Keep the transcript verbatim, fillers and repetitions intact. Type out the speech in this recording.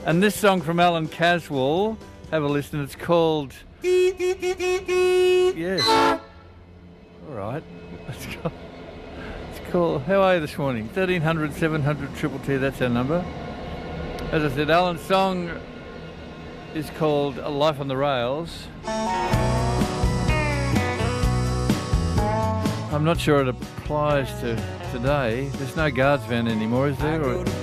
And this song from Alan Caswell, have a listen, it's called... Yes. All right. Let's go. It's called... How are you this morning? thirteen hundred, seven hundred, triple T, that's our number. As I said, Alan's song is called Life on the Rails. I'm not sure it applies to today. There's no guards van anymore, is there? Or